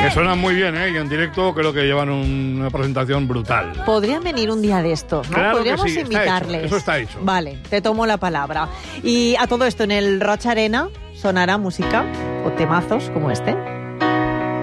Que suenan muy bien, ¿eh? Y en directo creo que llevan una presentación brutal. Podrían venir un día de estos, ¿no? Claro Podríamos que sí, invitarles. eso está hecho. Vale, te tomo la palabra. Y a todo esto, en el Rocha Arena sonará música o temazos como este.